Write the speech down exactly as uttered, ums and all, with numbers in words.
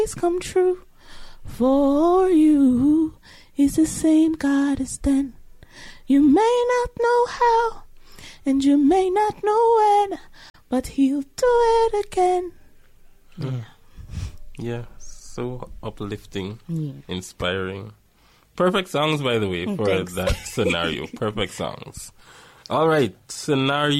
come true for you. He's the same God as then. You may not know how, and you may not know when, but he'll do it again. Mm. Yeah, so uplifting, yeah. inspiring. Perfect songs, by the way, for Thanks. that scenario. Perfect songs. All right, scenario